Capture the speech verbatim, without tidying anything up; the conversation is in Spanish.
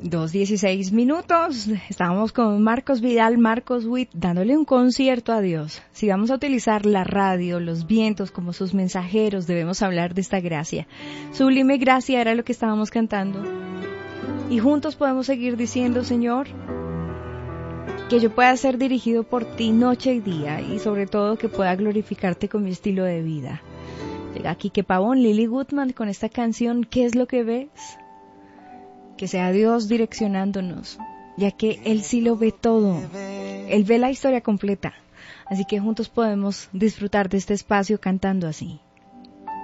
dos dieciséis minutos, estábamos con Marcos Vidal, Marcos Witt, dándole un concierto a Dios. Si vamos a utilizar la radio, los vientos como sus mensajeros, debemos hablar de esta gracia. Sublime gracia era lo que estábamos cantando. Y juntos podemos seguir diciendo, Señor, que yo pueda ser dirigido por ti noche y día, y sobre todo que pueda glorificarte con mi estilo de vida. Llega aquí que Pavón, Lily Goodman con esta canción, ¿qué es lo que ves? Que sea Dios direccionándonos, ya que Él sí lo ve todo. Él ve la historia completa. Así que juntos podemos disfrutar de este espacio cantando así.